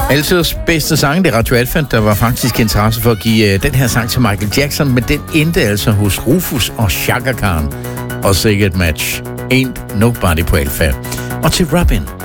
Altiders bedste sang, det er Radio Alfa. Der var faktisk interesse for at give den her sang til Michael Jackson, men den endte altså hos Rufus og Chaka Khan. Og sikkert match. Ain't Nobody på Alfa. Og til Robin.